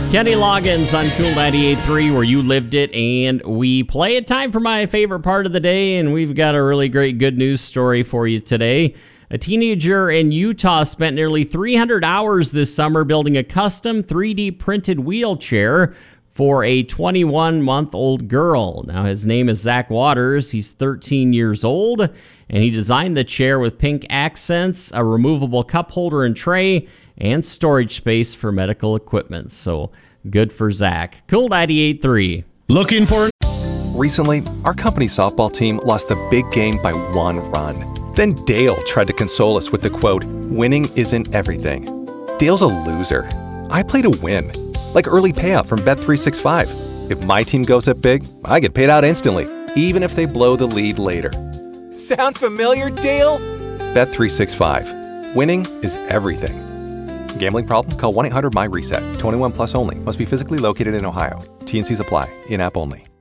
Kenny Loggins on Cool 98.3, where you lived it, and we play it. Time for my favorite part of the day, and we've got a really great good news story for you today. A teenager in Utah spent nearly 300 hours this summer building a custom 3D printed wheelchair for a 21-month-old girl. Now, his name is Zach Waters. He's 13 years old, and he designed the chair with pink accents, a removable cup holder and tray, and storage space for medical equipment. So good for Zach. Cool 98.3. Looking for... Recently, our company softball team lost the big game by 1 run. Then Dale tried to console us with the quote, "Winning isn't everything." Dale's a loser. I play to win. Like early payout from Bet365. If my team goes up big, I get paid out instantly, even if they blow the lead later. Sound familiar, Dale? Bet365. Winning is everything. Gambling problem? Call 1-800-MY-RESET. 21 plus only. Must be physically located in Ohio. T&Cs apply. In-app only.